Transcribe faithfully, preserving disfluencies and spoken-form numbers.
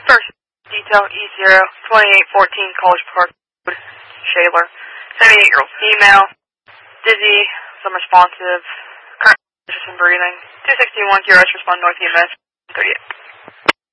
First detail E zero twenty-eight fourteen College Park Road, Shaler. seventy-eight-year-old female, dizzy, unresponsive, current interest in breathing. two sixty-one Q R S respond North E M S thirty-eight.